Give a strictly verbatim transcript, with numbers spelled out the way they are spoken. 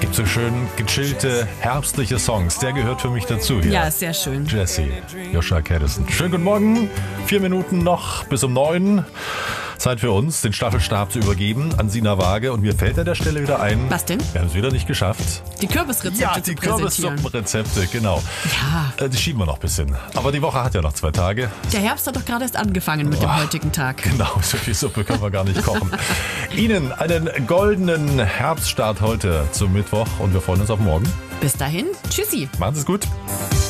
Gibt so schön gechillte, herbstliche Songs. Der gehört für mich dazu hier. Ja, sehr schön. Jesse, Joshua Caddison. Schönen guten Morgen. Vier Minuten noch bis um neun. Zeit für uns, den Staffelstab zu übergeben an Sina Waage. Und mir fällt an der Stelle wieder ein. Was denn? Wir haben es wieder nicht geschafft. Die Kürbisrezepte Ja, zu die präsentieren. Kürbissuppenrezepte, genau. Ja. Äh, Die schieben wir noch ein bisschen. Aber die Woche hat ja noch zwei Tage. Der Herbst hat doch gerade erst angefangen mit dem heutigen Tag. Genau, so viel Suppe können wir gar nicht kochen. Ihnen einen goldenen Herbststart heute zum Mittwoch und wir freuen uns auf morgen. Bis dahin, tschüssi. Machen Sie es gut.